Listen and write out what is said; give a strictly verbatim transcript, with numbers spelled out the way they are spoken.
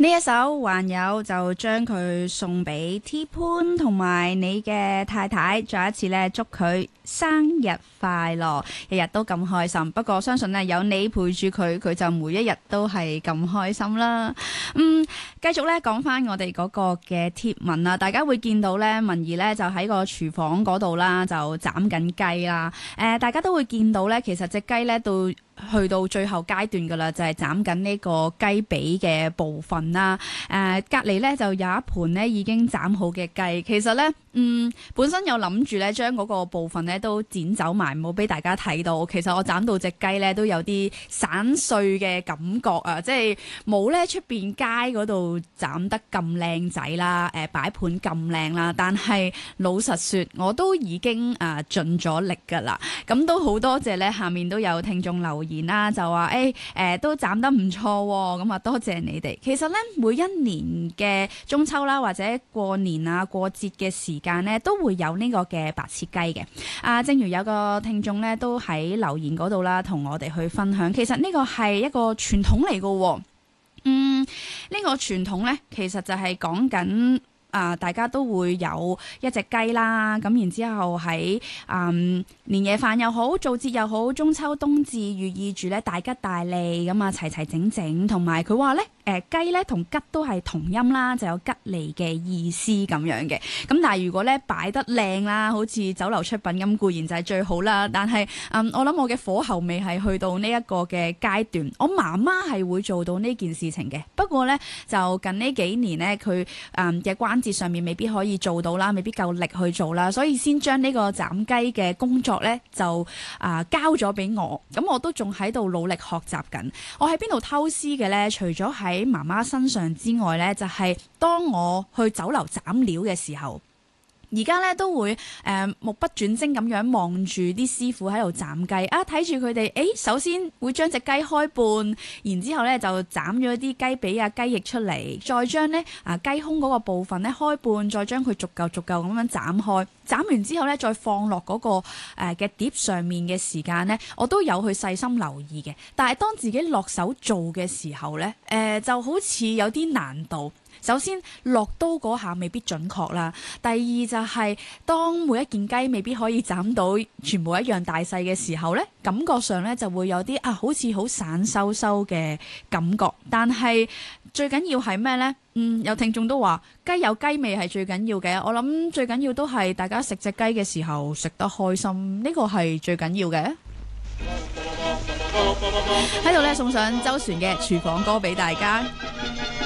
呢一首還有就將佢送俾 T 潘同埋你嘅太太，再一次咧祝佢生日快樂，日日都咁開心。不過相信咧有你陪住佢，佢就每一日都係咁開心啦。嗯，繼續咧講翻我哋嗰個嘅貼文啦，大家會見到咧文儀咧就喺個廚房嗰度啦，就斬緊雞啦。誒、呃，大家都會見到咧，其實隻雞咧到去到最後階段噶啦，就係斬緊呢個雞髀嘅部分啦。誒、呃，隔籬咧就有一盤咧已經斬好嘅雞。其實咧，嗯，本身有諗住咧將嗰個部分咧都剪走埋，唔好俾大家睇到。其實我斬到隻雞咧都有啲散碎嘅感覺啊，即係冇咧出邊街嗰度斬得咁靚仔啦，誒、呃，擺盤咁靚啦。但係老實說，我都已經誒盡咗力噶啦。咁都好多謝咧，下面都有聽眾留言啦，就話誒誒都斬得唔錯喎，咁啊多謝你哋。其實咧每一年嘅中秋啦，或者過年啊過節嘅時間咧，都會有呢個嘅白切雞嘅。啊，正如有個聽眾咧都喺留言嗰度啦，同我哋去分享，其實呢個係一個傳統嚟㗎。嗯，呢個傳統咧，其實就係講緊。啊、呃！大家都會有一隻雞啦，咁然之後喺嗯年夜飯又好，做節又好，中秋冬至寓意住咧大吉大利咁啊，齊齊整整，同埋佢話咧誒雞咧同吉都係同音啦，就有吉利嘅意思咁樣嘅。咁但係如果咧擺得靚啦，好似酒樓出品咁，固然就係最好啦。但係嗯，我諗我嘅火候未係去到呢一個嘅階段，我媽媽係會做到呢件事情嘅。不過咧就近呢幾年咧，佢誒嘅關節上面未必可以做到啦，未必夠力去做啦，所以先將呢個斬雞嘅工作咧就啊、呃、交咗俾我。咁我都仲喺度努力學習緊。我喺邊度偷師嘅咧？除咗喺媽媽身上之外咧，就係、是、當我去酒樓斬料嘅時候。而家咧都會誒、呃、目不轉睛咁樣望住啲師傅喺度斬雞啊，睇住佢哋誒，首先會將隻雞開半，然之後咧就斬咗啲雞髀啊雞翼出嚟，再將咧啊雞胸嗰個部分咧開半，再將佢逐嚿逐嚿咁樣斬開，斬完之後咧再放落嗰、嗰個嘅、呃、碟上面嘅時間咧，我都有去細心留意嘅。但係當自己落手做嘅時候咧，誒、呃、就好似有啲難度。首先落刀嗰下未必準確啦，第二就係當每一件雞未必可以斬到全部一樣大細嘅時候呢，感覺上呢就會有啲啊好似好散收收嘅感覺。但係最緊要係咩呢？嗯，有聽眾都話雞有雞味係最緊要嘅。我諗最緊要都係大家食隻雞嘅時候食得開心，呢個係最緊要嘅。喺度呢，送上周璇嘅廚房歌俾大家。